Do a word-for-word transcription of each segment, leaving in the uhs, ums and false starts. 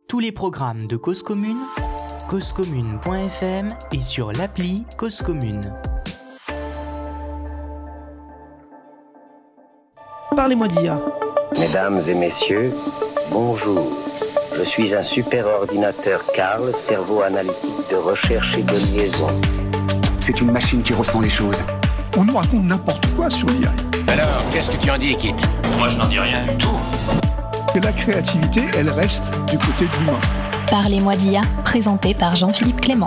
Tous les programmes de Cause Commune, cause commune point f m et sur l'appli Cause Commune. Parlez-moi d'I A. Mesdames et messieurs, bonjour. Je suis un super ordinateur Carl, cerveau analytique de recherche et de liaison. C'est une machine qui ressent les choses. On nous raconte n'importe quoi sur l'I A. Alors, qu'est-ce que tu en dis, Kit ? Moi, je n'en dis rien du tout. Que la créativité, elle reste du côté de l'humain. Parlez-moi d'I A, présenté par Jean-Philippe Clément.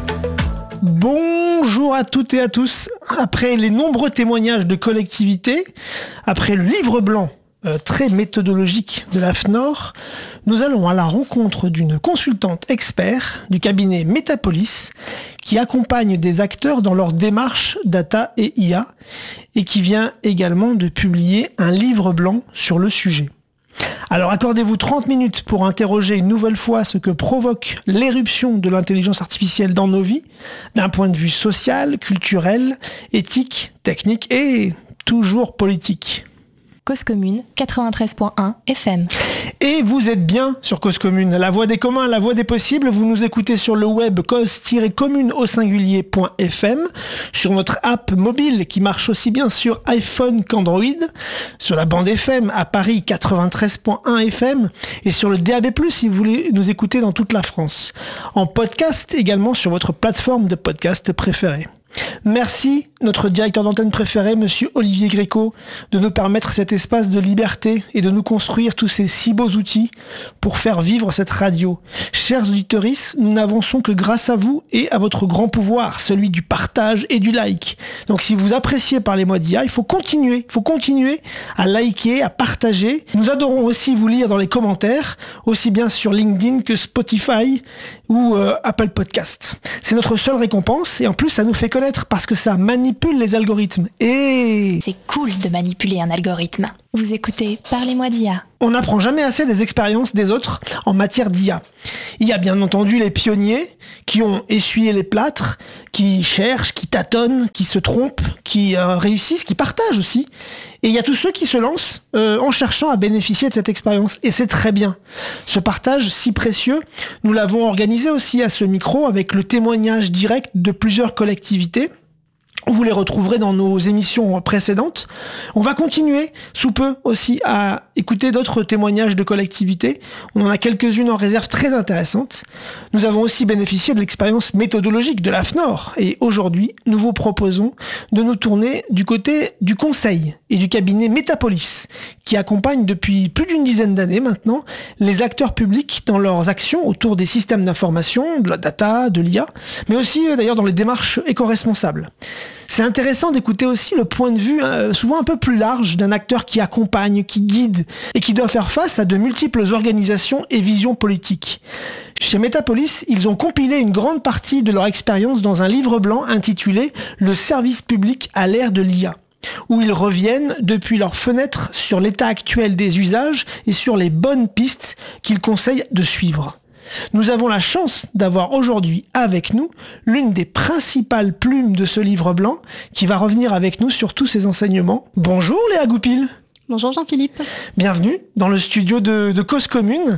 Bonjour à toutes et à tous. Après les nombreux témoignages de collectivités, après le livre blanc euh, très méthodologique de l'A F N O R, nous allons à la rencontre d'une consultante expert du cabinet Metapolis qui accompagne des acteurs dans leur démarche data et I A et qui vient également de publier un livre blanc sur le sujet. Alors accordez-vous trente minutes pour interroger une nouvelle fois ce que provoque l'éruption de l'intelligence artificielle dans nos vies, d'un point de vue social, culturel, éthique, technique et toujours politique. Cause Commune, quatre-vingt-treize point un F M. Et vous êtes bien sur Cause Commune, la voix des communs, la voix des possibles. Vous nous écoutez sur le web cause-commune au singulier point f m, sur notre app mobile qui marche aussi bien sur iPhone qu'Android, sur la bande F M à Paris quatre-vingt-treize point un F M et sur le D A B plus, si vous voulez nous écouter dans toute la France. En podcast également sur votre plateforme de podcast préférée. Merci, notre directeur d'antenne préféré, monsieur Olivier Gréco, de nous permettre cet espace de liberté et de nous construire tous ces si beaux outils pour faire vivre cette radio. Chers auditeurs, nous n'avançons que grâce à vous et à votre grand pouvoir, celui du partage et du like. Donc si vous appréciez Parlez-moi d'I A, il faut continuer, il faut continuer à liker, à partager. Nous adorons aussi vous lire dans les commentaires, aussi bien sur LinkedIn que Spotify ou euh, Apple Podcast. C'est notre seule récompense et en plus ça nous fait connaître parce que ça manipule les algorithmes. Et c'est cool de manipuler un algorithme. Vous écoutez Parlez-moi d'I A. On n'apprend jamais assez des expériences des autres en matière d'I A. Il y a bien entendu les pionniers qui ont essuyé les plâtres, qui cherchent, qui tâtonnent, qui se trompent, qui euh, réussissent, qui partagent aussi. Et il y a tous ceux qui se lancent euh, en cherchant à bénéficier de cette expérience. Et c'est très bien. Ce partage si précieux, nous l'avons organisé aussi à ce micro avec le témoignage direct de plusieurs collectivités. Vous les retrouverez dans nos émissions précédentes. On va continuer sous peu aussi à écouter d'autres témoignages de collectivités. On en a quelques-unes en réserve très intéressantes. Nous avons aussi bénéficié de l'expérience méthodologique de l'A F N O R. Et aujourd'hui, nous vous proposons de nous tourner du côté du conseil et du cabinet Metapolis, qui accompagne depuis plus d'une dizaine d'années maintenant les acteurs publics dans leurs actions autour des systèmes d'information, de la data, de l'I A, mais aussi d'ailleurs dans les démarches éco-responsables. C'est intéressant d'écouter aussi le point de vue euh, souvent un peu plus large d'un acteur qui accompagne, qui guide et qui doit faire face à de multiples organisations et visions politiques. Chez Metapolis, ils ont compilé une grande partie de leur expérience dans un livre blanc intitulé « Le service public à l'ère de l'I A », où ils reviennent depuis leur fenêtre sur l'état actuel des usages et sur les bonnes pistes qu'ils conseillent de suivre. Nous avons la chance d'avoir aujourd'hui avec nous l'une des principales plumes de ce livre blanc qui va revenir avec nous sur tous ces enseignements. Bonjour Léa Goupil. Bonjour Jean-Philippe. Bienvenue dans le studio de, de Cause Commune.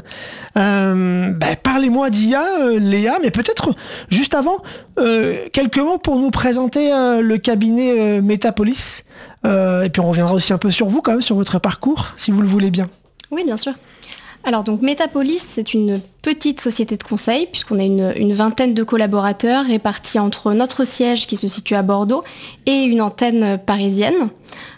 Euh, bah, parlez-moi d'I A, euh, Léa, mais peut-être juste avant, euh, quelques mots pour nous présenter euh, le cabinet euh, Metapolis. Euh, et puis on reviendra aussi un peu sur vous quand même, sur votre parcours, si vous le voulez bien. Oui, bien sûr. Alors donc Metapolis, c'est une petite société de conseil puisqu'on a une, une vingtaine de collaborateurs répartis entre notre siège qui se situe à Bordeaux et une antenne parisienne.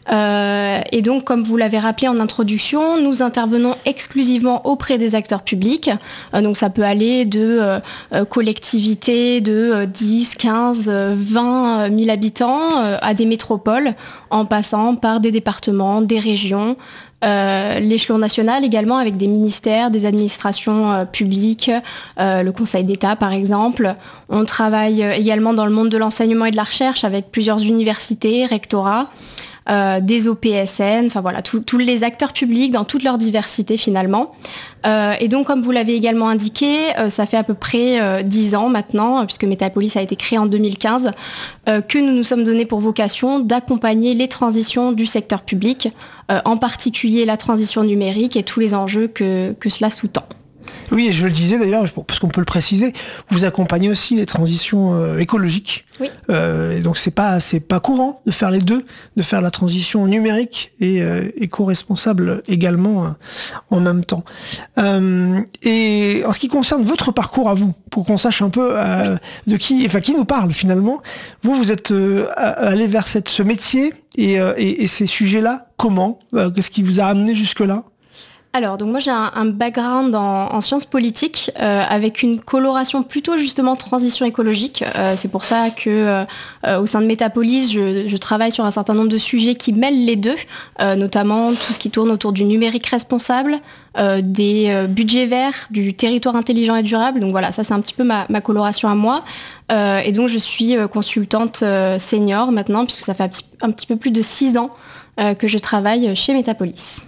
Euh, et donc comme vous l'avez rappelé en introduction, nous intervenons exclusivement auprès des acteurs publics. Euh, donc ça peut aller de euh, collectivités de euh, dix, quinze, vingt mille habitants euh, à des métropoles en passant par des départements, des régions. Euh, l'échelon national également avec des ministères, des administrations euh, publiques, euh, le Conseil d'État par exemple. On travaille euh, également dans le monde de l'enseignement et de la recherche avec plusieurs universités, rectorats, euh, des O P S N, enfin voilà, tous les acteurs publics dans toute leur diversité finalement. Euh, et donc comme vous l'avez également indiqué, euh, ça fait à peu près euh, dix ans maintenant, puisque Metapolis a été créé en deux mille quinze, euh, que nous nous sommes donnés pour vocation d'accompagner les transitions du secteur public, euh, en particulier la transition numérique et tous les enjeux que, que cela sous-tend. Oui, et je le disais d'ailleurs, parce qu'on peut le préciser, vous accompagnez aussi les transitions euh, écologiques. Oui. Euh, et donc c'est pas c'est pas courant de faire les deux, de faire la transition numérique et euh, éco-responsable également euh, en même temps. Euh, et en ce qui concerne votre parcours à vous, pour qu'on sache un peu euh, oui. de qui, enfin qui nous parle finalement, vous vous êtes euh, allé vers cette, ce métier et, euh, et, et ces sujets-là, comment euh, qu'est-ce qui vous a amené jusque-là ? Alors, donc moi j'ai un, un background en, en sciences politiques euh, avec une coloration plutôt justement transition écologique. Euh, c'est pour ça que euh, au sein de Metapolis, je, je travaille sur un certain nombre de sujets qui mêlent les deux, euh, notamment tout ce qui tourne autour du numérique responsable, euh, des euh, budgets verts, du territoire intelligent et durable. Donc voilà, ça c'est un petit peu ma, ma coloration à moi. Euh, et donc je suis euh, consultante euh, senior maintenant, puisque ça fait un petit, un petit peu plus de six ans euh, que je travaille chez Metapolis.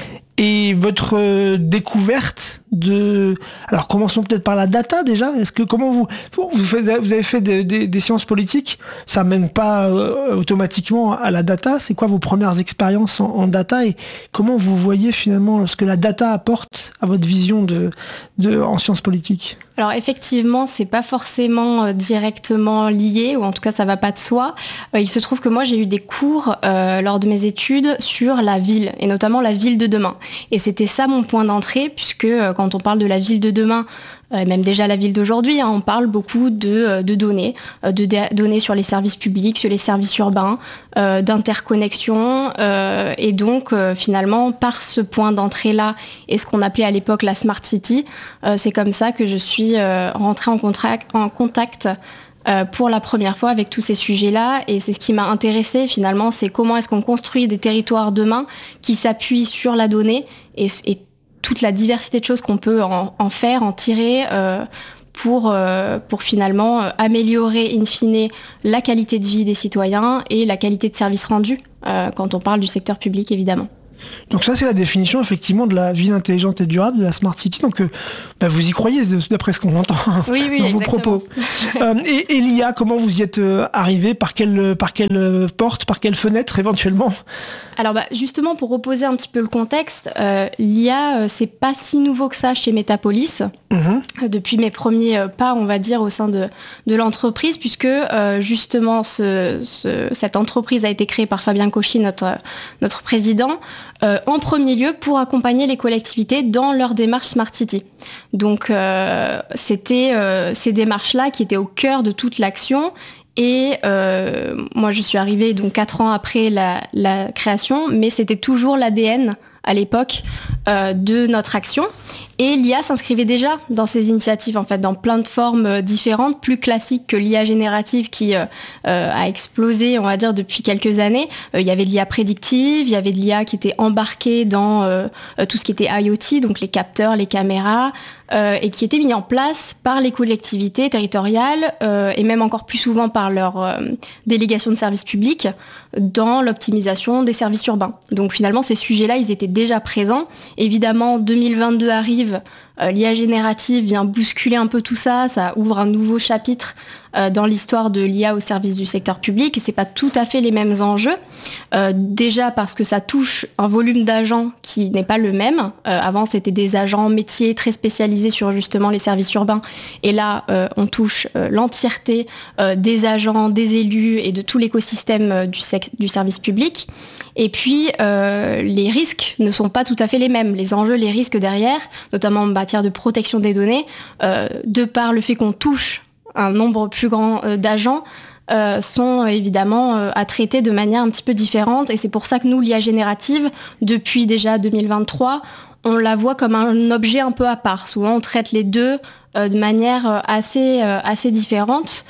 Et votre euh, découverte de... Alors commençons peut-être par la data déjà. Est-ce que comment vous... Vous, faites, vous avez fait des, des, des sciences politiques, ça mène pas euh, automatiquement à la data. C'est quoi vos premières expériences en, en data et comment vous voyez finalement ce que la data apporte à votre vision de, de, en sciences politiques ? Alors effectivement, c'est pas forcément euh, directement lié, ou en tout cas ça va pas de soi. Euh, il se trouve que moi j'ai eu des cours euh, lors de mes études sur la ville, et notamment la ville de demain. Et c'était ça mon point d'entrée, puisque euh, quand on parle de la ville de demain, euh, même déjà la ville d'aujourd'hui, hein, on parle beaucoup de, de données, euh, de dé- données sur les services publics, sur les services urbains, euh, d'interconnexion, euh, et donc euh, finalement par ce point d'entrée-là, et ce qu'on appelait à l'époque la Smart City, euh, c'est comme ça que je suis euh, rentrée en, contact, en contact euh, pour la première fois avec tous ces sujets-là, et c'est ce qui m'a intéressée finalement, c'est comment est-ce qu'on construit des territoires demain qui s'appuient sur la donnée et, et toute la diversité de choses qu'on peut en, en faire, en tirer euh, pour, euh, pour finalement euh, améliorer in fine la qualité de vie des citoyens et la qualité de service rendu euh, quand on parle du secteur public évidemment. Donc ça, c'est la définition effectivement de la ville intelligente et durable, de la Smart City. Donc euh, bah, vous y croyez d'après ce qu'on entend oui, oui, dans exactement. vos propos. euh, et, et l'I A, comment vous y êtes euh, arrivé ? Par quelle, par quelle porte, par quelle fenêtre éventuellement ? Alors bah, justement, pour reposer un petit peu le contexte, euh, l'I A, euh, c'est pas si nouveau que ça chez Metapolis. Mmh. Depuis mes premiers pas, on va dire, au sein de, de l'entreprise, puisque euh, justement, ce, ce, cette entreprise a été créée par Fabien Cauchy, notre, notre président, euh, en premier lieu pour accompagner les collectivités dans leur démarche Smart City. Donc, euh, c'était euh, ces démarches-là qui étaient au cœur de toute l'action. Et euh, moi, je suis arrivée donc quatre ans après la, la création, mais c'était toujours l'A D N à l'époque euh, de notre action. Et l'I A s'inscrivait déjà dans ces initiatives, en fait, dans plein de formes différentes, plus classiques que l'I A générative qui euh, euh, a explosé, on va dire, depuis quelques années. Euh, il y avait de l'I A prédictive, il y avait de l'I A qui était embarquée dans euh, tout ce qui était I O T, donc les capteurs, les caméras, euh, et qui était mis en place par les collectivités territoriales, euh, et même encore plus souvent par leur euh, délégation de services publics, dans l'optimisation des services urbains. Donc finalement, ces sujets-là, ils étaient déjà présents. Évidemment, deux mille vingt-deux arrive, euh, l'I A générative vient bousculer un peu tout ça, ça ouvre un nouveau chapitre euh, dans l'histoire de l'I A au service du secteur public, et c'est pas tout à fait les mêmes enjeux. Euh, déjà parce que ça touche un volume d'agents qui n'est pas le même. Euh, avant, c'était des agents métiers très spécialisés sur justement les services urbains, et là, euh, on touche euh, l'entièreté euh, des agents, des élus et de tout l'écosystème euh, du, sec- du service public. Et puis, euh, les risques ne sont pas tout à fait les mêmes. Les enjeux, les risques derrière, notamment en matière de protection des données, euh, de par le fait qu'on touche un nombre plus grand euh, d'agents, euh, sont évidemment euh, à traiter de manière un petit peu différente. Et c'est pour ça que nous, l'I A générative, depuis déjà deux mille vingt-trois, on la voit comme un objet un peu à part. Souvent, on traite les deux euh, de manière assez, euh, assez différente.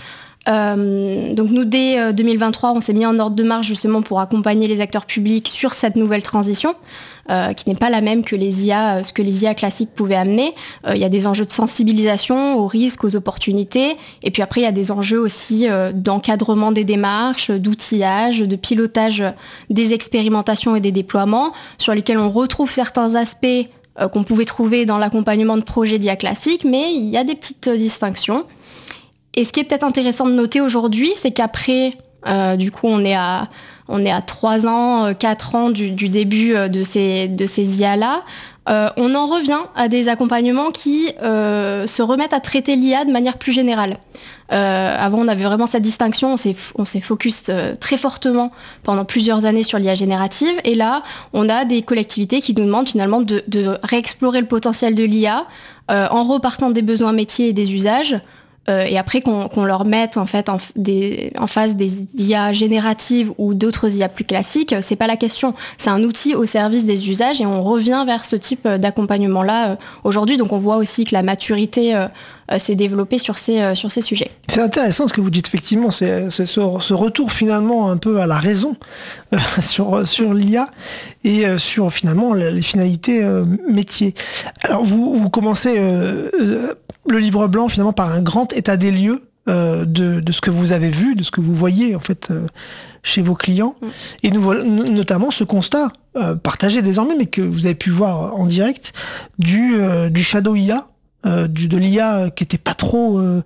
Euh, donc nous, dès euh, deux mille vingt-trois, on s'est mis en ordre de marche justement pour accompagner les acteurs publics sur cette nouvelle transition, euh, qui n'est pas la même que les I A, euh, ce que les I A classiques pouvaient amener. Il euh, y a des enjeux de sensibilisation aux risques, aux opportunités, et puis après il y a des enjeux aussi euh, d'encadrement des démarches, d'outillage, de pilotage des expérimentations et des déploiements, sur lesquels on retrouve certains aspects euh, qu'on pouvait trouver dans l'accompagnement de projets d'I A classiques, mais il y a des petites euh, distinctions. Et ce qui est peut-être intéressant de noter aujourd'hui, c'est qu'après, euh, du coup, on est à, on est à trois ans, quatre ans du, du début de ces, de ces I A-là, euh, on en revient à des accompagnements qui euh, se remettent à traiter l'I A de manière plus générale. Euh, avant, on avait vraiment cette distinction, on s'est, on s'est focus euh, très fortement pendant plusieurs années sur l'I A générative, et là, on a des collectivités qui nous demandent finalement de, de réexplorer le potentiel de l'I A euh, en repartant des besoins métiers et des usages, euh, et après qu'on, qu'on leur mette en fait en, des, en face des I A génératives ou d'autres I A plus classiques, c'est pas la question. C'est un outil au service des usages, et on revient vers ce type d'accompagnement-là euh, aujourd'hui. Donc on voit aussi que la maturité euh, s'est développée sur ces, euh, sur ces sujets. C'est intéressant ce que vous dites, effectivement, c'est, c'est ce, ce retour finalement un peu à la raison euh, sur, sur l'I A et euh, sur finalement les finalités euh, métiers. Alors vous, vous commencez euh, euh, le livre blanc finalement par un grand état des lieux euh, de, de ce que vous avez vu, de ce que vous voyez en fait euh, chez vos clients, mmh. et nous voilà, notamment ce constat euh, partagé désormais, mais que vous avez pu voir en direct, du, euh, du shadow I A. Euh, du, de l'I A qui était pas trop euh,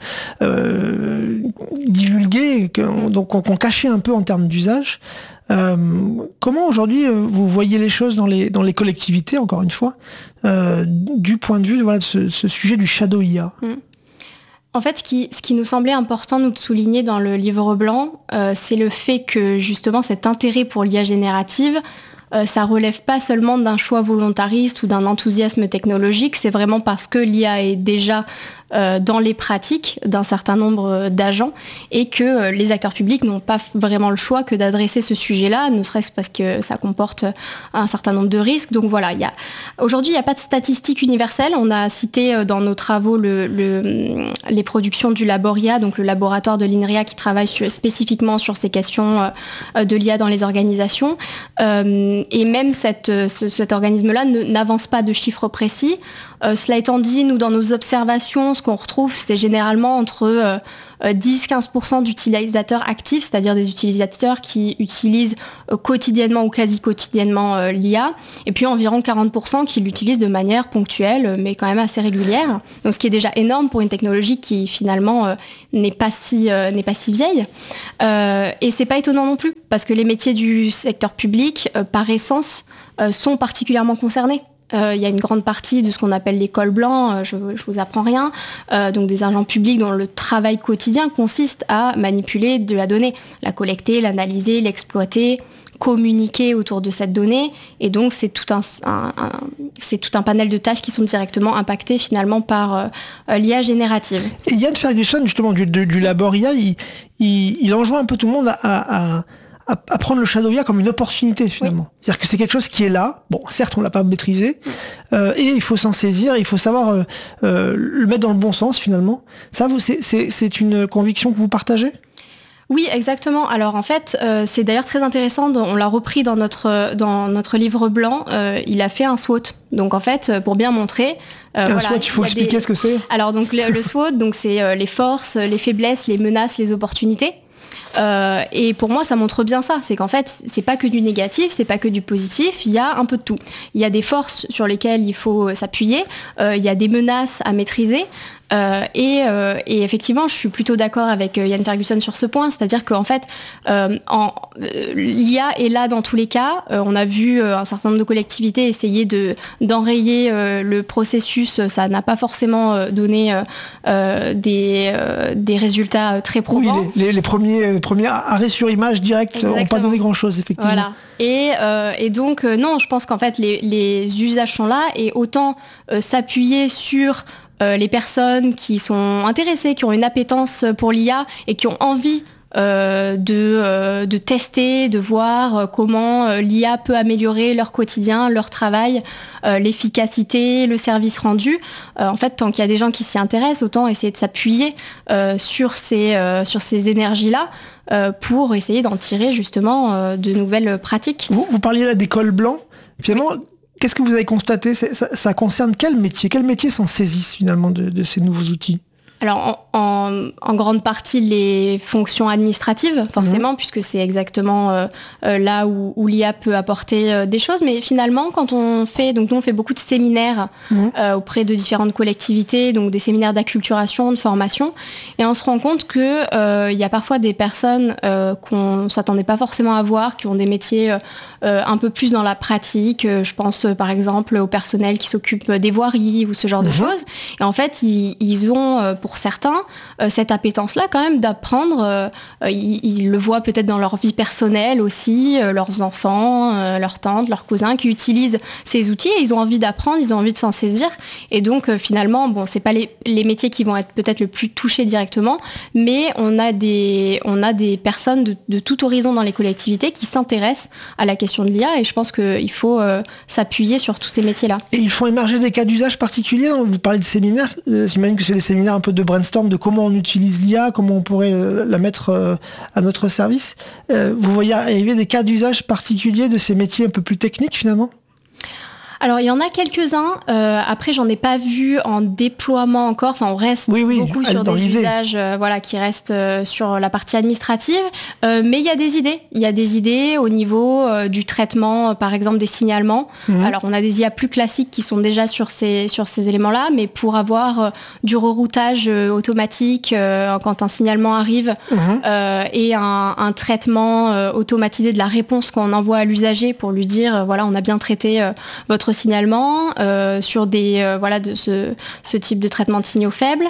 euh, divulgué, que, donc qu'on, qu'on cachait un peu en termes d'usage. Euh, comment aujourd'hui euh, vous voyez les choses dans les, dans les collectivités, encore une fois, euh, du point de vue voilà, de ce, ce sujet du shadow I A? mmh. En fait, ce qui, ce qui nous semblait important nous de souligner dans le livre blanc, euh, c'est le fait que justement cet intérêt pour l'I A générative, Euh, ça relève pas seulement d'un choix volontariste ou d'un enthousiasme technologique, c'est vraiment parce que l'I A est déjà euh, dans les pratiques d'un certain nombre d'agents et que euh, les acteurs publics n'ont pas vraiment le choix que d'adresser ce sujet-là, ne serait-ce parce que ça comporte un certain nombre de risques. Donc voilà, y a... aujourd'hui, il n'y a pas de statistiques universelles. On a cité euh, dans nos travaux le, le, les productions du Laboria, donc le laboratoire de l'INRIA qui travaille sur, spécifiquement sur ces questions euh, de l'I A dans les organisations. Euh, Et même cette, ce, cet organisme-là ne, n'avance pas de chiffres précis. Euh, cela étant dit, nous, dans nos observations, ce qu'on retrouve, c'est généralement entre euh, dix à quinze pour cent d'utilisateurs actifs, c'est-à-dire des utilisateurs qui utilisent euh, quotidiennement ou quasi quotidiennement euh, l'I A, et puis environ quarante pour cent qui l'utilisent de manière ponctuelle, mais quand même assez régulière. Donc, ce qui est déjà énorme pour une technologie qui, finalement, euh, n'est pas si, euh, n'est pas si vieille. Euh, et c'est pas étonnant non plus, parce que les métiers du secteur public, euh, par essence, euh, sont particulièrement concernés. Il euh, y a une grande partie de ce qu'on appelle les cols blancs, euh, je, je vous apprends rien, euh, donc des agents publics dont le travail quotidien consiste à manipuler de la donnée, la collecter, l'analyser, l'exploiter, communiquer autour de cette donnée, et donc c'est tout un, un, un, c'est tout un panel de tâches qui sont directement impactées finalement par euh, l'I A générative. Et Yann Ferguson, justement, du, du, du Laboria, il, il, il enjoint un peu tout le monde à... à... à prendre le shadow I A comme une opportunité finalement. Oui. C'est-à-dire que c'est quelque chose qui est là. Bon, certes, on l'a pas maîtrisé, euh, et il faut s'en saisir, il faut savoir euh, euh, le mettre dans le bon sens finalement. Ça, vous, c'est, c'est, c'est une conviction que vous partagez ? Oui, exactement. Alors en fait, euh, c'est d'ailleurs très intéressant, on l'a repris dans notre, dans notre livre blanc, euh, il a fait un SWOT. Donc en fait, pour bien montrer... Euh, un voilà, SWOT, il faut il expliquer des... ce que c'est. Alors donc le, le SWOT, donc, c'est euh, les forces, les faiblesses, les menaces, les opportunités. Euh, et pour moi, ça montre bien ça. C'est qu'en fait, c'est pas que du négatif, c'est pas que du positif. Il y a un peu de tout. Il y a des forces sur lesquelles il faut s'appuyer. Euh, il y a des menaces à maîtriser. Euh, et, euh, et effectivement, je suis plutôt d'accord avec euh, Yann Ferguson sur ce point, c'est-à-dire qu'en fait, euh, en, euh, l'I A est là dans tous les cas. Euh, on a vu euh, un certain nombre de collectivités essayer de, d'enrayer euh, le processus. Ça n'a pas forcément euh, donné euh, euh, des, euh, des résultats très probants. Oui, les, les, les premiers, les premiers arrêts sur image directs n'ont pas donné grand-chose, effectivement. Voilà. Et, euh, et donc, euh, non, je pense qu'en fait, les, les usages sont là, et autant euh, s'appuyer sur Euh, les personnes qui sont intéressées, qui ont une appétence pour l'I A et qui ont envie euh, de, euh, de tester, de voir euh, comment euh, l'I A peut améliorer leur quotidien, leur travail, euh, l'efficacité, le service rendu. Euh, en fait, tant qu'il y a des gens qui s'y intéressent, autant essayer de s'appuyer euh, sur ces, euh, sur ces énergies-là euh, pour essayer d'en tirer justement euh, de nouvelles pratiques. Vous, vous parliez là des cols blancs. Finalement, oui. Qu'est-ce que vous avez constaté ? ça, ça concerne quel métier ? Quels métiers s'en saisissent finalement de, de ces nouveaux outils ? Alors, en, en, en grande partie, les fonctions administratives, forcément, mmh. puisque c'est exactement euh, euh, là où, où l'I A peut apporter euh, des choses. Mais finalement, quand on fait, donc nous, on fait beaucoup de séminaires mmh. euh, auprès de différentes collectivités, donc des séminaires d'acculturation, de formation, et on se rend compte qu'il euh, y a parfois des personnes euh, qu'on ne s'attendait pas forcément à voir, qui ont des métiers euh, un peu plus dans la pratique. Je pense, euh, par exemple, au personnel qui s'occupe des voiries ou ce genre mmh. de choses. Et en fait, ils, ils ont... Euh, pour certains, euh, cette appétence-là quand même d'apprendre, euh, ils, ils le voient peut-être dans leur vie personnelle aussi, euh, leurs enfants, euh, leurs tantes, leurs cousins qui utilisent ces outils et ils ont envie d'apprendre, ils ont envie de s'en saisir. Et donc euh, finalement, bon, c'est pas les, les métiers qui vont être peut-être le plus touchés directement, mais on a des, on a des personnes de, de tout horizon dans les collectivités qui s'intéressent à la question de l'I A et je pense qu'il faut euh, s'appuyer sur tous ces métiers-là. Et ils font émerger des cas d'usage particuliers. Vous parlez de séminaires, euh, j'imagine que c'est des séminaires un peu de brainstorm de comment on utilise l'I A, comment on pourrait euh, la mettre euh, à notre service. Euh, vous voyez arriver des cas d'usage particuliers de ces métiers un peu plus techniques finalement ? Alors, il y en a quelques-uns. Euh, après, j'en ai pas vu en déploiement encore. Enfin, on reste oui, oui, beaucoup sur des l'idée. usages euh, voilà, qui restent euh, sur la partie administrative. Euh, mais il y a des idées. Il y a des idées au niveau euh, du traitement, euh, par exemple, des signalements. Mmh. Alors, on a des I A plus classiques qui sont déjà sur ces, sur ces éléments-là. Mais pour avoir euh, du reroutage euh, automatique euh, quand un signalement arrive mmh. euh, et un, un traitement euh, automatisé de la réponse qu'on envoie à l'usager pour lui dire, euh, voilà, on a bien traité euh, votre signalement euh, sur des euh, voilà de ce, ce type de traitement de signaux faibles.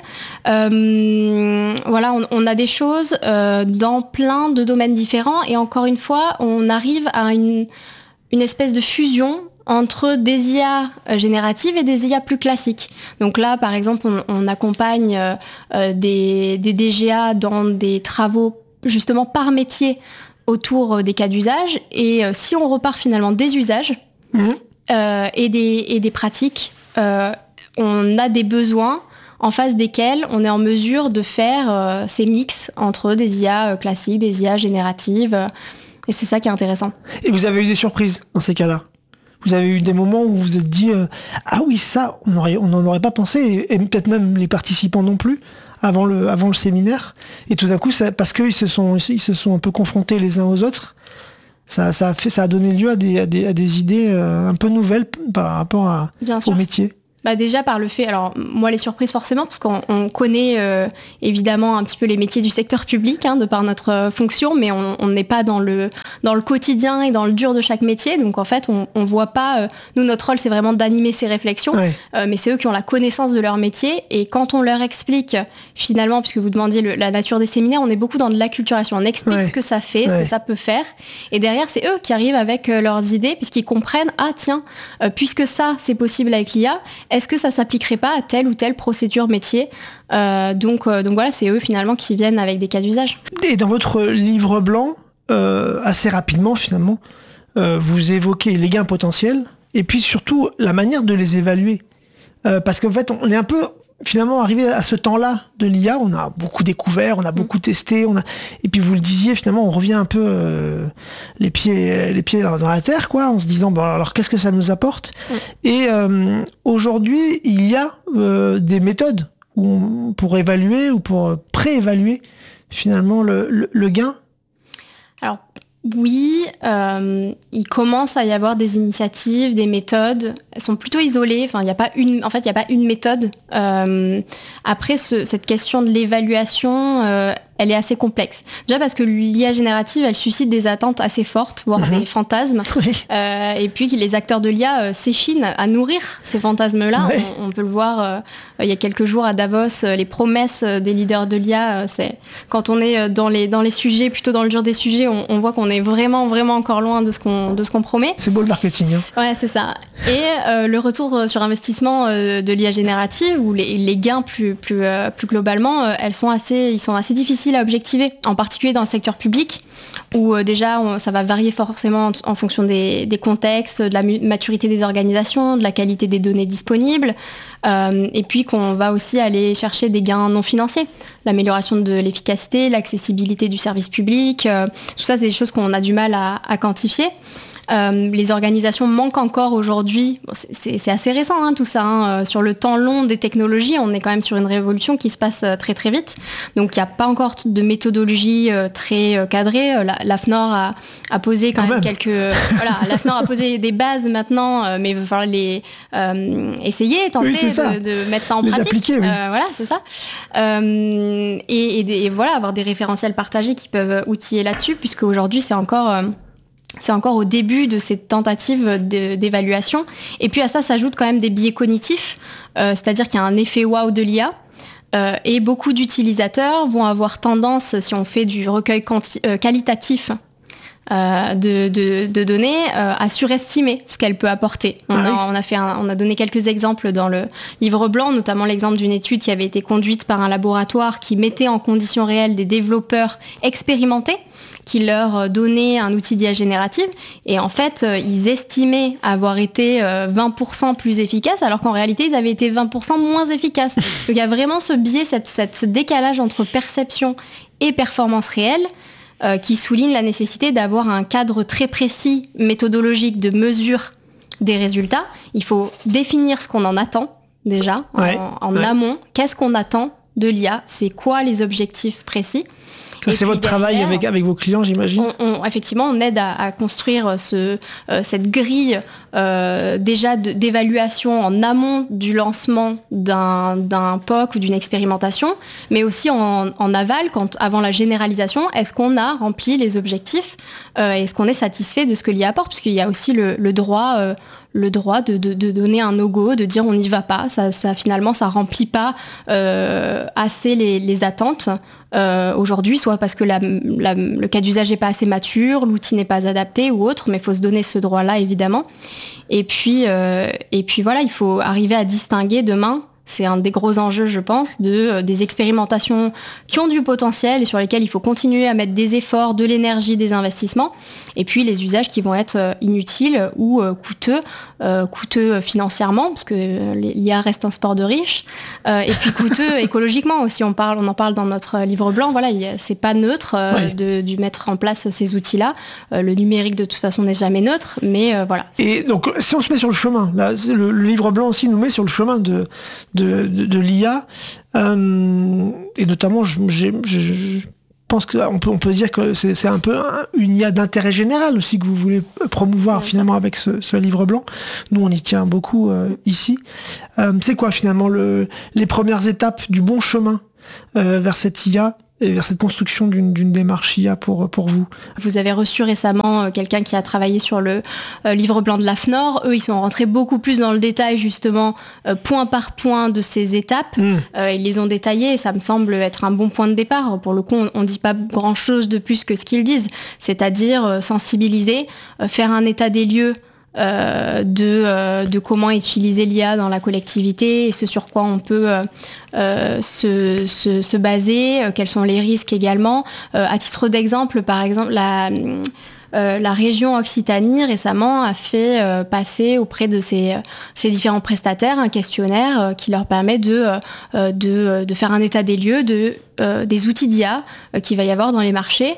Euh, voilà, on, on a des choses euh, dans plein de domaines différents et encore une fois, on arrive à une, une espèce de fusion entre des I A génératives et des I A plus classiques. Donc là, par exemple, on, on accompagne euh, des, des D G A dans des travaux justement par métier autour des cas d'usage et euh, si on repart finalement des usages, mmh. Euh, et, des, et des pratiques, euh, on a des besoins en face desquels on est en mesure de faire euh, ces mix entre des I A euh, classiques, des I A génératives, euh, et c'est ça qui est intéressant. Et vous avez eu des surprises dans ces cas-là ? Vous avez eu des moments où vous vous êtes dit euh, « Ah oui, ça, on n'en aurait pas pensé, et, et peut-être même les participants non plus, avant le, avant le séminaire. » Et tout d'un coup, ça, parce qu'ils se sont, ils se sont un peu confrontés les uns aux autres, Ça, ça, a fait, ça a donné lieu à des, à des, à des idées euh, un peu nouvelles par rapport à, au métier. Bah déjà par le fait, alors moi les surprises forcément, parce qu'on on connaît euh, évidemment un petit peu les métiers du secteur public, hein, de par notre euh, fonction, mais on n'est pas dans le, dans le quotidien et dans le dur de chaque métier, donc en fait on ne voit pas, euh, nous notre rôle c'est vraiment d'animer ces réflexions, ouais. euh, mais c'est eux qui ont la connaissance de leur métier, et quand on leur explique finalement, puisque vous demandiez le, la nature des séminaires, on est beaucoup dans de l'acculturation, on explique ouais. ce que ça fait, ouais. ce que ça peut faire, et derrière c'est eux qui arrivent avec euh, leurs idées, puisqu'ils comprennent, ah tiens, euh, puisque ça c'est possible avec l'I A, est-ce que ça s'appliquerait pas à telle ou telle procédure métier euh, donc, euh, donc voilà, c'est eux finalement qui viennent avec des cas d'usage. Et dans votre livre blanc, euh, assez rapidement finalement, euh, vous évoquez les gains potentiels et puis surtout la manière de les évaluer. Euh, parce qu'en fait, on est un peu finalement arrivé à ce temps-là de l'I A, on a beaucoup découvert, on a beaucoup testé, on a... et puis vous le disiez, finalement, on revient un peu euh, les pieds, les pieds dans la terre, quoi, en se disant, bon, alors qu'est-ce que ça nous apporte ? mmh. Et euh, aujourd'hui, il y a euh, des méthodes où, pour évaluer ou pour préévaluer finalement le, le, le gain. Alors, oui, euh, il commence à y avoir des initiatives, des méthodes. Elles sont plutôt isolées. Enfin, il y a pas une. En fait, il y a pas une méthode. Euh, après, ce, cette question de l'évaluation, euh, elle est assez complexe. Déjà parce que l'I A générative, elle suscite des attentes assez fortes, voire mmh. des fantasmes. Oui. Euh, et puis que les acteurs de l'I A euh, s'échinent à nourrir ces fantasmes-là. Ouais. On, on peut le voir euh, il y a quelques jours à Davos, euh, les promesses des leaders de l'I A. Euh, c'est quand on est dans les dans les sujets, plutôt dans le dur des sujets, on, on voit qu'on est vraiment vraiment encore loin de ce qu'on de ce qu'on promet. C'est beau le marketing. Hein. Ouais, c'est ça. Et euh, le retour sur investissement euh, de l'I A générative ou les, les gains plus plus euh, plus globalement, euh, elles sont assez ils sont assez difficiles à objectiver, en particulier dans le secteur public, où euh, déjà on, ça va varier forcément en, en fonction des, des contextes, de la maturité des organisations, de la qualité des données disponibles, euh, et puis qu'on va aussi aller chercher des gains non financiers, l'amélioration de l'efficacité, l'accessibilité du service public, euh, tout ça c'est des choses qu'on a du mal à, à quantifier. Euh, les organisations manquent encore aujourd'hui, bon, c'est, c'est, c'est assez récent hein, tout ça, hein, sur le temps long des technologies, on est quand même sur une révolution qui se passe très très vite, donc il n'y a pas encore de méthodologie euh, très euh, cadrée. La, l'AFNOR a, a posé quand, quand même, même quelques... Euh, voilà, l'AFNOR a posé des bases maintenant, euh, mais il va falloir les euh, essayer, tenter oui, de, de mettre ça en les pratique. Appliquer, oui. euh, voilà, c'est ça. Euh, et, et, et voilà, avoir des référentiels partagés qui peuvent outiller là-dessus, puisque aujourd'hui c'est encore... Euh, C'est encore au début de cette tentative de, d'évaluation. Et puis à ça s'ajoutent quand même des biais cognitifs, euh, c'est-à-dire qu'il y a un effet wow de l'I A. Euh, et beaucoup d'utilisateurs vont avoir tendance, si on fait du recueil quanti- euh, qualitatif euh, de, de, de données, euh, à surestimer ce qu'elle peut apporter. On, ah a, oui. on, a fait un, on a donné quelques exemples dans le livre blanc, notamment l'exemple d'une étude qui avait été conduite par un laboratoire qui mettait en conditions réelles des développeurs expérimentés, qui leur donnait un outil d'I A générative, et en fait, euh, ils estimaient avoir été euh, vingt pour cent plus efficaces, alors qu'en réalité, ils avaient été vingt pour cent moins efficaces. Donc il y a vraiment ce biais, cette, cette, ce décalage entre perception et performance réelle, euh, qui souligne la nécessité d'avoir un cadre très précis, méthodologique, de mesure des résultats. Il faut définir ce qu'on en attend, déjà, ouais. en, en ouais. amont. Qu'est-ce qu'on attend de l'I A ? C'est quoi les objectifs précis ? Ça, c'est votre derrière, travail avec, avec vos clients, j'imagine. on, on, Effectivement, on aide à, à construire ce, euh, cette grille euh, déjà de, d'évaluation en amont du lancement d'un, d'un P O C ou d'une expérimentation, mais aussi en, en aval, quand, avant la généralisation. Est-ce qu'on a rempli les objectifs ? euh, Est-ce qu'on est satisfait de ce que l'I A apporte ? Parce qu'il y a aussi le, le droit... Euh, le droit de, de, de donner un no-go, de dire on n'y va pas, ça, ça finalement ça remplit pas euh, assez les, les attentes euh, aujourd'hui, soit parce que la, la, le cas d'usage n'est pas assez mature, l'outil n'est pas adapté ou autre, mais il faut se donner ce droit-là évidemment. Et puis, euh, et puis voilà, il faut arriver à distinguer demain. C'est un des gros enjeux, je pense, de, euh, des expérimentations qui ont du potentiel et sur lesquelles il faut continuer à mettre des efforts, de l'énergie, des investissements. Et puis les usages qui vont être euh, inutiles ou euh, coûteux, euh, coûteux financièrement, parce que euh, l'I A reste un sport de riches, euh, et puis coûteux écologiquement aussi. On, parle, on en parle dans notre livre blanc. Voilà, y a, c'est pas neutre euh, ouais. de, de mettre en place ces outils-là. Euh, le numérique, de toute façon, n'est jamais neutre, mais euh, voilà. Et donc, si on se met sur le chemin, là, le, le livre blanc aussi nous met sur le chemin de... De, de, de l'I A, euh, et notamment, je, je, je, je pense qu'on peut, on peut dire que c'est, c'est un peu un, une I A d'intérêt général aussi que vous voulez promouvoir Bien finalement sûr. Avec ce, ce livre blanc. Nous, on y tient beaucoup euh, ici. Euh, c'est quoi finalement le, les premières étapes du bon chemin euh, vers cette I A et vers cette construction d'une, d'une démarche I A pour, pour vous? Vous avez reçu récemment euh, quelqu'un qui a travaillé sur le euh, livre blanc de l'AFNOR. Eux, ils sont rentrés beaucoup plus dans le détail, justement, euh, point par point de ces étapes. Mmh. Euh, ils les ont détaillées et ça me semble être un bon point de départ. Pour le coup, on ne dit pas grand-chose de plus que ce qu'ils disent. C'est-à-dire euh, sensibiliser, euh, faire un état des lieux Euh, de, euh, de comment utiliser l'I A dans la collectivité et ce sur quoi on peut euh, euh, se, se, se baser, euh, quels sont les risques également. Euh, à titre d'exemple, par exemple, la, euh, la région Occitanie récemment a fait euh, passer auprès de ses, ses différents prestataires un questionnaire euh, qui leur permet de, euh, de, de faire un état des lieux de, euh, des outils d'I A euh, qu'il va y avoir dans les marchés.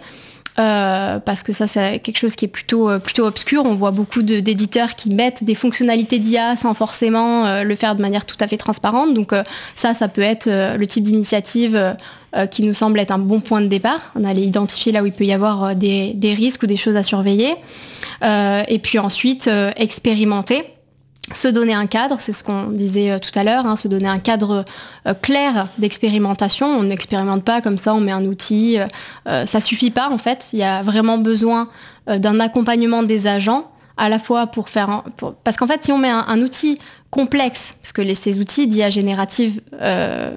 Euh, parce que ça c'est quelque chose qui est plutôt, euh, plutôt obscur. On voit beaucoup de, d'éditeurs qui mettent des fonctionnalités d'I A sans forcément euh, le faire de manière tout à fait transparente. Donc euh, ça, ça peut être euh, le type d'initiative euh, qui nous semble être un bon point de départ. On allait identifier là où il peut y avoir euh, des, des risques ou des choses à surveiller. Euh, et puis ensuite, euh, expérimenter. Se donner un cadre, c'est ce qu'on disait euh, tout à l'heure, hein, se donner un cadre euh, clair d'expérimentation. On n'expérimente pas comme ça, on met un outil. Euh, ça suffit pas en fait. Il y a vraiment besoin euh, d'un accompagnement des agents, à la fois pour faire... Un, pour, parce qu'en fait, si on met un, un outil complexe, parce que les, ces outils d'I A générative euh,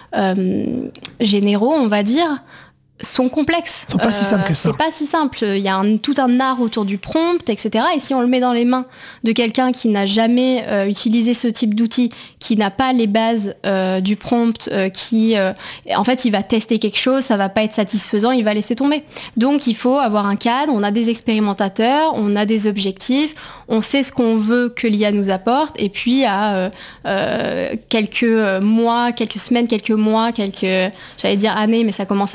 euh, généraux, on va dire... sont complexes. Ils sont pas euh, si simples que ça. C'est pas si simple. Il y a un, tout un art autour du prompt, et cetera. Et si on le met dans les mains de quelqu'un qui n'a jamais euh, utilisé ce type d'outil, qui n'a pas les bases euh, du prompt, euh, qui, euh, en fait, il va tester quelque chose, ça va pas être satisfaisant, il va laisser tomber. Donc, il faut avoir un cadre. On a des expérimentateurs, on a des objectifs, on sait ce qu'on veut que l'I A nous apporte. Et puis, à euh, euh, quelques mois, quelques semaines, quelques mois, quelques, j'allais dire années, mais ça commence à faire beaucoup.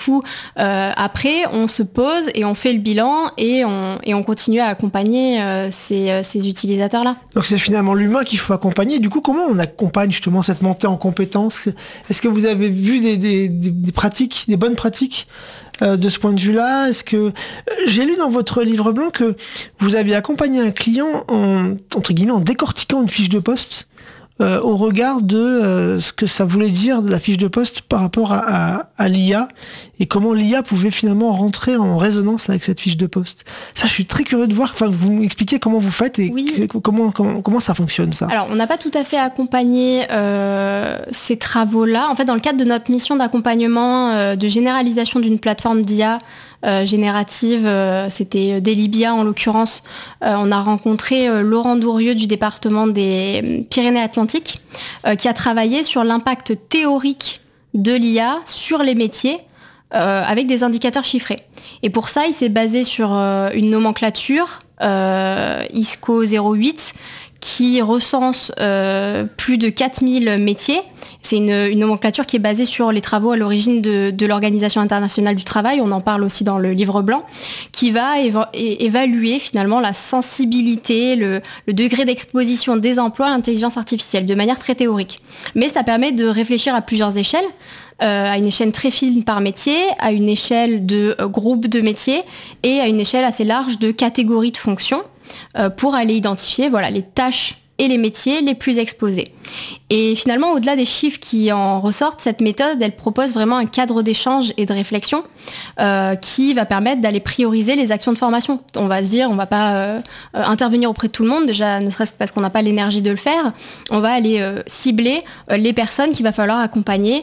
coup, euh, après, on se pose et on fait le bilan et on, et on continue à accompagner euh, ces, ces utilisateurs-là. Donc c'est finalement l'humain qu'il faut accompagner. Du coup, comment on accompagne justement cette montée en compétences ? Est-ce que vous avez vu des, des, des, des pratiques, des bonnes pratiques euh, de ce point de vue-là ? Est-ce que j'ai lu dans votre livre blanc que vous aviez accompagné un client en, entre guillemets, en décortiquant une fiche de poste euh, au regard de euh, ce que ça voulait dire de la fiche de poste par rapport à, à, à l'I A et comment l'I A pouvait finalement rentrer en résonance avec cette fiche de poste. Ça, je suis très curieux de voir. Enfin, vous m'expliquez comment vous faites et oui. que, comment, comment comment ça fonctionne ça. Alors, on n'a pas tout à fait accompagné euh, ces travaux-là. En fait, dans le cadre de notre mission d'accompagnement euh, de généralisation d'une plateforme d'I A Euh, générative, euh, c'était Delibia en l'occurrence, euh, on a rencontré euh, Laurent Dourieux du département des Pyrénées-Atlantiques euh, qui a travaillé sur l'impact théorique de l'I A sur les métiers euh, avec des indicateurs chiffrés. Et pour ça, il s'est basé sur euh, une nomenclature euh, I S C O zéro huit qui recense euh, plus de quatre mille métiers. C'est une, une nomenclature qui est basée sur les travaux à l'origine de, de l'Organisation internationale du travail, on en parle aussi dans le livre blanc, qui va éva- évaluer finalement la sensibilité, le, le degré d'exposition des emplois à l'intelligence artificielle, de manière très théorique. Mais ça permet de réfléchir à plusieurs échelles, euh, à une échelle très fine par métier, à une échelle de euh, groupe de métiers et à une échelle assez large de catégories de fonctions, euh, pour aller identifier voilà, les tâches et les métiers les plus exposés. Et finalement, au-delà des chiffres qui en ressortent, cette méthode, elle propose vraiment un cadre d'échange et de réflexion euh, qui va permettre d'aller prioriser les actions de formation. On va se dire, on ne va pas euh, euh, intervenir auprès de tout le monde, déjà ne serait-ce que parce qu'on n'a pas l'énergie de le faire. On va aller euh, cibler euh, les personnes qu'il va falloir accompagner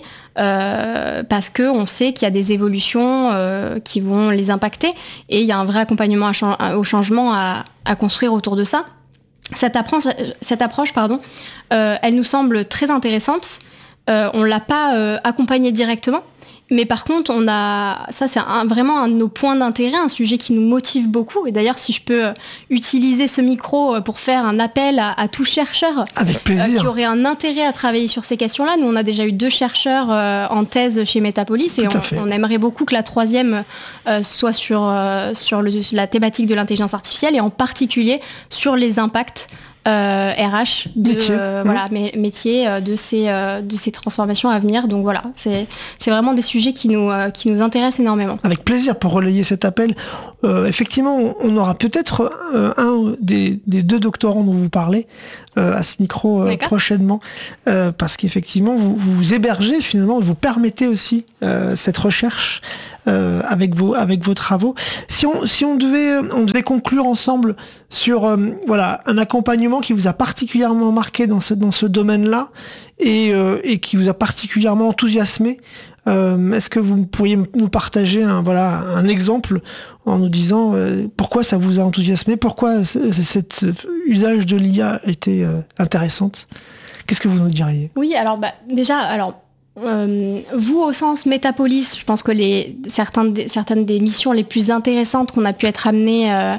euh, parce qu'on sait qu'il y a des évolutions euh, qui vont les impacter et il y a un vrai accompagnement à ch- au changement à, à construire autour de ça. Cette approche, cette approche pardon, euh, elle nous semble très intéressante. Euh, on ne l'a pas euh, accompagnée directement, mais par contre, on a, ça c'est un, vraiment un de nos points d'intérêt, un sujet qui nous motive beaucoup. Et d'ailleurs, si je peux euh, utiliser ce micro pour faire un appel à, à tout chercheur Avec plaisir. Euh, qui aurait un intérêt à travailler sur ces questions-là. Nous, on a déjà eu deux chercheurs euh, en thèse chez Metapolis et on, on aimerait beaucoup que la troisième euh, soit sur, euh, sur le, la thématique de l'intelligence artificielle et en particulier sur les impacts Euh, R H de métier, euh, mmh. voilà mé- métier euh, de ces euh, de ces transformations à venir. Donc voilà, c'est c'est vraiment des sujets qui nous euh, qui nous intéressent énormément. Avec plaisir pour relayer cet appel. Euh, effectivement, on aura peut-être euh, un des, des deux doctorants dont vous parlez euh, à ce micro euh, prochainement, euh, parce qu'effectivement, vous, vous hébergez finalement, vous permettez aussi euh, cette recherche euh, avec vos avec vos travaux. Si on si on devait on devait conclure ensemble sur euh, voilà un accompagnement qui vous a particulièrement marqué dans ce dans ce domaine-là et euh, et qui vous a particulièrement enthousiasmé. Euh, est-ce que vous pourriez nous partager un, voilà, un exemple en nous disant euh, pourquoi ça vous a enthousiasmé, pourquoi c- c- cet usage de l'I A était euh, intéressante ? Qu'est-ce que vous nous diriez ? Oui, alors bah, déjà, alors euh, vous au sens Metapolis, je pense que les certaines des, certaines des missions les plus intéressantes qu'on a pu être amené euh,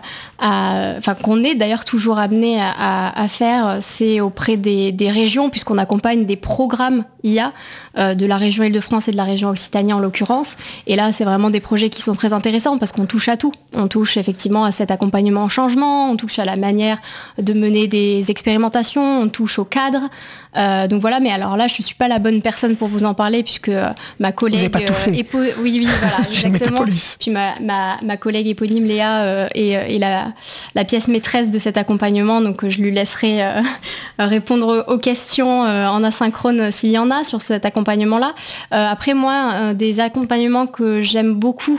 à, enfin qu'on est d'ailleurs toujours amené à, à, à faire, c'est auprès des, des régions puisqu'on accompagne des programmes I A euh, de la région Île-de-France et de la région Occitanie en l'occurrence. Et là, c'est vraiment des projets qui sont très intéressants parce qu'on touche à tout. On touche effectivement à cet accompagnement au changement, on touche à la manière de mener des expérimentations, on touche au cadre. Euh, donc voilà, mais alors là, je suis pas la bonne personne pour vous en parler puisque euh, ma collègue... Vous n'avez pas tout fait. Euh, épo... Oui, oui, voilà, exactement. Puis ma, ma, ma collègue éponyme Léa euh, est, est la, la pièce maîtresse de cet accompagnement, donc euh, je lui laisserai euh, répondre aux questions euh, en asynchrone euh, s'il y en a sur cet accompagnement-là. Euh, après, moi, euh, des accompagnements que j'aime beaucoup,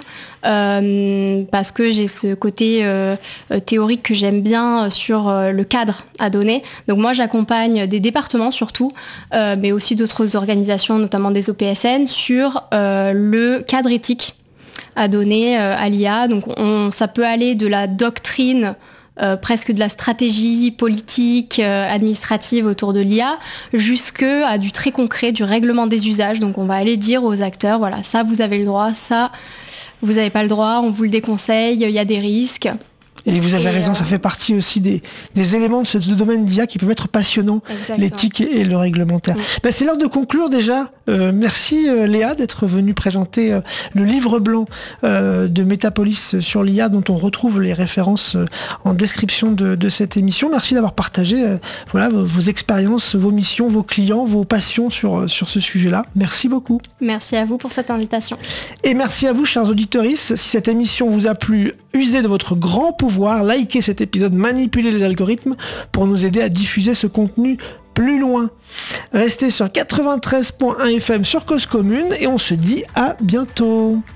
Euh, parce que j'ai ce côté euh, théorique que j'aime bien sur euh, le cadre à donner. Donc moi j'accompagne des départements surtout, euh, mais aussi d'autres organisations, notamment des O P S N, sur euh, le cadre éthique à donner euh, à l'I A. Donc on, ça peut aller de la doctrine, Euh, presque de la stratégie politique, euh, administrative autour de l'I A, jusque à du très concret, du règlement des usages. Donc on va aller dire aux acteurs, voilà, ça vous avez le droit, ça vous n'avez pas le droit, on vous le déconseille, il y a des risques. Et vous avez Et raison, euh... ça fait partie aussi des, des éléments de ce domaine d'I A qui peuvent être passionnants, Exactement. l'éthique et le réglementaire. Oui. Ben, c'est l'heure de conclure déjà. Euh, merci euh, Léa d'être venue présenter euh, le livre blanc euh, de Metapolis sur l'I A dont on retrouve les références euh, en description de, de cette émission. Merci d'avoir partagé euh, voilà, vos, vos expériences, vos missions, vos clients, vos passions sur, sur ce sujet-là. Merci beaucoup. Merci à vous pour cette invitation. Et merci à vous, chers auditeurs. Si cette émission vous a plu, usez de votre grand pouvoir, likez cet épisode, manipulez les algorithmes pour nous aider à diffuser ce contenu plus loin. Restez sur quatre-vingt-treize point un F M sur Cause Commune et on se dit à bientôt.